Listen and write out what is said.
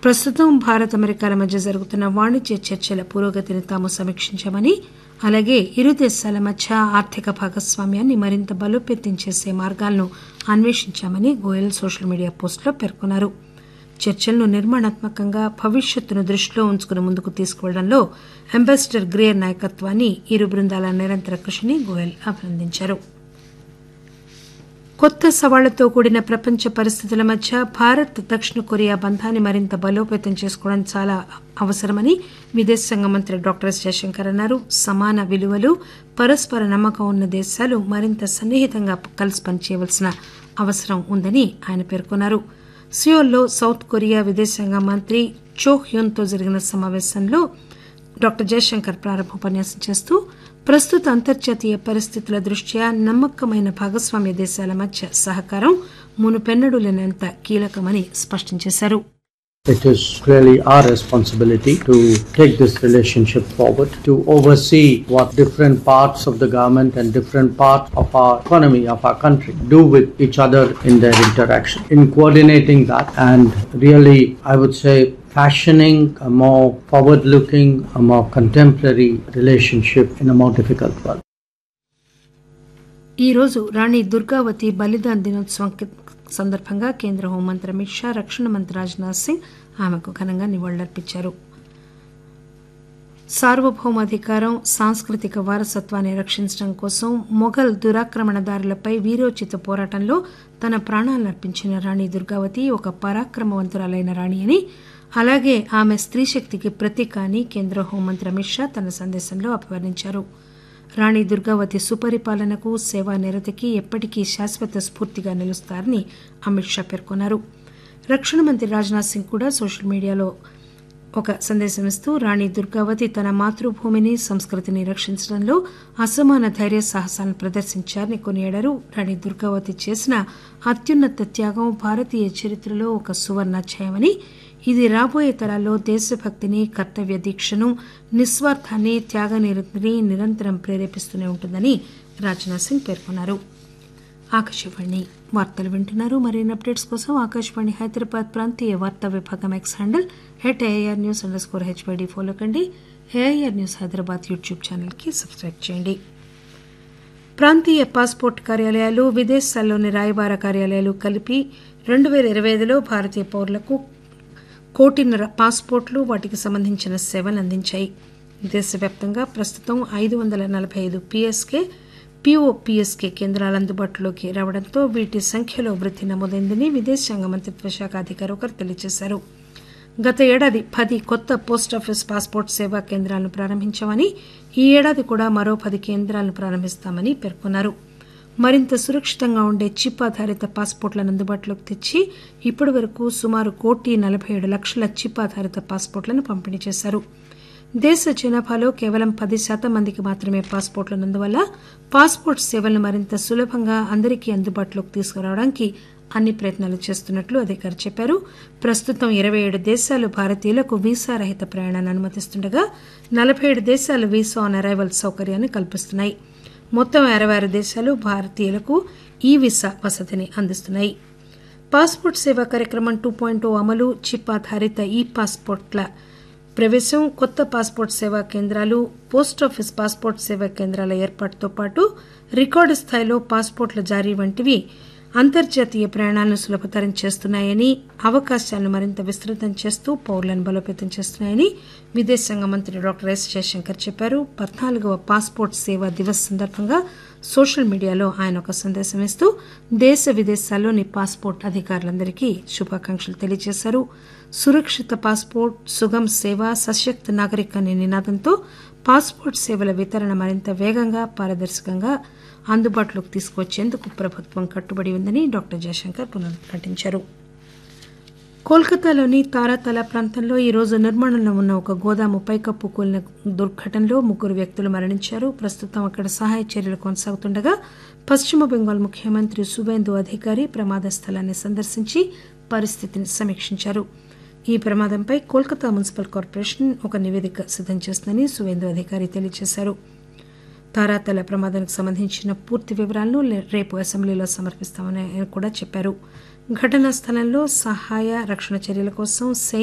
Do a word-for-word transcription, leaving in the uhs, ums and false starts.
ప్రస్తుతం భారత్ అమెరికాల మధ్య జరుగుతున్న వాణిజ్య చర్చల పురోగతిని తాము సమీక్షించామని, అలాగే ఇరు దేశాల మధ్య ఆర్థిక భాగస్వామ్యాన్ని మరింత బలోపేతం చేసే మార్గాలను అన్వేషించామని గోయల్ సోషల్ మీడియా పోస్టులో పేర్కొన్నారు. చర్చలను నిర్మాణాత్మకంగా భవిష్యత్తును దృష్టిలో ఉంచుకుని ముందుకు తీసుకువెళ్లడంలో అంబాసిడర్ గ్రేయర్ నాయకత్వాన్ని, ఇరు బృందాల నిరంతర కృషిని గోయల్ అభినందించారు. కొత్త సవాళ్లతో కూడిన ప్రపంచ పరిస్థితుల మధ్య భారత్ దక్షిణ కొరియా బంధాన్ని మరింత బలోపేతం చేసుకోవడం చాలా అవసరమని విదేశాంగ మంత్రి డాక్టర్ ఎస్ జయశంకర్ అన్నారు. సమాన విలువలు, పరస్పర నమ్మకం ఉన్న దేశాలు మరింత సన్నిహితంగా కలిసి పనిచేయవలసిన అవసరం ఉందని ఆయన పేర్కొన్నారు. సియోల్లో సౌత్ కొరియా విదేశాంగ మంత్రి చో హ్యూన్ తో జరిగిన సమావేశంలో డాక్టర్ జయశంకర్ ప్రారంభోపన్యాసం చేస్తూ ప్రస్తుత అంతర్జాతీయ పరిస్థితుల దృష్ట్యా నమ్మకమైన భాగస్వామ్య దేశాల మధ్య సహకారం మునుపెన్నడూ లేనంత కీలకమని స్పష్టం చేశారు. It is clearly our responsibility to take this relationship forward, to oversee what different parts of the government and different parts of our economy, of our country, do with each other in their interaction. In coordinating that and really, I would say, fashioning a more forward-looking, a more contemporary relationship in a more difficult world. ఈ రోజు రాణి దుర్గావతి బలిదాన్ దినోత్సవం సందర్భంగా కేంద్ర హోంమంత్రి అమిత్ షా, రక్షణ మంత్రి రాజ్నాథ్ సింగ్ ఆమెకు ఘనంగా నివాళులర్పించారు. సార్వభౌమాధికారం, సాంస్కృతిక వారసత్వాన్ని రక్షించడం కోసం మొఘల్ దురాక్రమణదారులపై వీరోచిత పోరాటంలో తన ప్రాణాలను అర్పించిన రాణి దుర్గావతి ఒక పరాక్రమవంతురాలైన రాణి అని, అలాగే ఆమె స్త్రీశక్తికి ప్రతీక అని కేంద్ర హోంమంత్రి అమిత్ షా తన సందేశంలో అభివర్ణించారు. రాణి దుర్గావతి సుపరిపాలనకు, సేవా నిరతికి ఎప్పటికీ శాశ్వత స్ఫూర్తిగా నిలుస్తారని అమిత్ షా పేర్కొన్నారు. రక్షణ మంత్రి రాజ్నాథ్ సింగ్ కూడా సోషల్ మీడియాలో ఒక సందేశం ఇస్తూ రాణి దుర్గావతి తన మాతృభూమిని, సంస్కృతిని రక్షించడంలో అసమాన ధైర్య సాహసాలను ప్రదర్శించారని కొనియాడారు. రాణి దుర్గావతి చేసిన అత్యున్నత త్యాగం భారతీయ చరిత్రలో ఒక సువర్ణాధ్యాయమని, ఇది రాబోయే తరాల్లో దేశభక్తిని, కర్తవ్య దీక్షను, నిస్వార్థాన్ని, త్యాగనిరతిని నిరంతరం ప్రేరేపిస్తూనే ఉంటుందని రాజ్నాథ్ సింగ్ పేర్కొన్నారు. ఆకాశవాణి వార్తలు వింటున్నారు. మరిన్ని అప్డేట్స్ కోసం ఆకాశవాణి హైదరాబాద్ ప్రాంతీయ వార్తా విభాగం ఎక్స్ హ్యాండిల్ హెట్ AIR news under score HYD follow కండి. ఏఐఆర్ న్యూస్ హైదరాబాద్ యూట్యూబ్ ఛానల్కి సబ్స్క్రైబ్ చేయండి. ప్రాంతీయ పాస్పోర్ట్ కార్యాలయాలు, విదేశాల్లోని రాయబార కార్యాలయాలు కలిపి రెండు పేల ఇరవై ఐదులో భారతీయ పౌరులకు కోటిన్నర పాస్పోర్ట్లు, వాటికి సంబంధించిన సేవలు అందించాయి. దేశవ్యాప్తంగా ప్రస్తుతం ఐదు వందల నలభై ఐదు పీఎస్కే, పీఓపీఎస్కే కేంద్రాలు అందుబాటులోకి రావడంతో వీటి సంఖ్యలో వృద్ధి నమోదైందని విదేశాంగ మంత్రిత్వ శాఖ అధికారి ఒకరు తెలియజేశారు. గత ఏడాది పది కొత్త పోస్టాఫీస్ పాస్పోర్ట్ సేవా కేంద్రాలను ప్రారంభించామని, ఈ ఏడాది కూడా మరో పది కేంద్రాలను ప్రారంభిస్తామని పేర్కొన్నారు. మరింత సురక్షితంగా ఉండే చిప్ ఆధారిత పాస్పోర్ట్లను అందుబాటులోకి తెచ్చి ఇప్పటి వరకు సుమారు కోటి నలభై ఏడు లక్షల చిప్ ఆధారిత పాస్పోర్ట్లను పంపిణీ చేశారు. దేశ జనాభాలో కేవలం పది శాతం మందికి మాత్రమే పాస్పోర్ట్లు ఉన్నందువల్ల పాస్పోర్ట్ సేవలను మరింత సులభంగా అందరికీ అందుబాటులోకి తీసుకురావడానికి అన్ని ప్రయత్నాలు చేస్తున్నట్లు అధికారి చెప్పారు. ప్రస్తుతం ఇరవై ఏడు దేశాలు భారతీయులకు వీసా రహిత ప్రయాణాన్ని అనుమతిస్తుండగా నలభై ఏడు దేశాలు వీసా ఆన్ అరైవల్ సౌకర్యాన్ని కల్పిస్తున్నాయి. మొత్తం అరవై ఆరు దేశాలు భారతీయులకు ఈ వీసా వసతిని అందిస్తున్నాయి. పాస్పోర్ట్ సేవా కార్యక్రమం టూ పాయింట్ అమలు, చిప్ ఆధారిత ఈ పాస్పోర్ట్ల ప్రవేశం, కొత్త పాస్పోర్ట్ సేవా కేంద్రాలు, పోస్టాఫీస్ పాస్పోర్ట్ సేవా కేంద్రాల ఏర్పాటుతో పాటు రికార్డు స్థాయిలో పాస్పోర్ట్ల జారీ వంటివి అంతర్జాతీయ ప్రయాణాలను సులభతరం చేస్తున్నాయని, అవకాశాలను మరింత విస్తృతం చేస్తూ పౌరులను బలోపేతం చేస్తున్నాయని విదేశాంగ మంత్రి డాక్టర్ ఎస్ జయశంకర్ చెప్పారు. పద్నాలుగవ పాస్పోర్ట్ సేవా దివస్ సందర్భంగా సోషల్ మీడియాలో ఆయన ఒక సందేశం ఇస్తూ దేశ విదేశాల్లోని పాస్పోర్ట్ అధికారులందరికీ శుభాకాంక్షలు తెలియజేశారు. సురక్షిత పాస్పోర్ట్, సుగం సేవ, సశక్త నాగరిక్ అనే నినాదంతో పాస్పోర్ట్ సేవల వితరణ మరింత వేగంగా, పారదర్శకంగా అందుబాటులోకి తీసుకువచ్చేందుకు ప్రభుత్వం కట్టుబడి ఉందని డాక్టర్ జయశంకర్ పునరుద్ఘాటించారు. కోల్కతాలోని తారాతల ప్రాంతంలో ఈరోజు నిర్మాణంలో ఉన్న ఒక గోదాము పైకప్పు కూలిన దుర్ఘటనలో ముగ్గురు వ్యక్తులు మరణించారు. ప్రస్తుతం అక్కడ సహాయ చర్యలు కొనసాగుతుండగా పశ్చిమ బెంగాల్ ముఖ్యమంత్రి సువేందు అధికారి ప్రమాద స్థలాన్ని సందర్శించి పరిస్థితిని సమీక్షించారు. ఈ ప్రమాదంపై కోల్కతా మున్సిపల్ కార్పొరేషన్ ఒక నివేదిక సిద్దం చేస్తుందని సువేందు అధికారి తెలియజేశారు. తారాతల ప్రమాదానికి సంబంధించిన పూర్తి వివరాలను రేపు అసెంబ్లీలో సమర్పిస్తామని కూడా చెప్పారు. ఘటనా స్థలంలో సహాయ రక్షణ చర్యల కోసం